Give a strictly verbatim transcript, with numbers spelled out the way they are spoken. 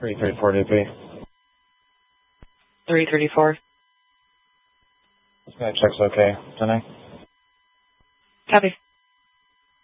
three thirty-four D P. three thirty-four. This guy checks okay. Tonight. Copy.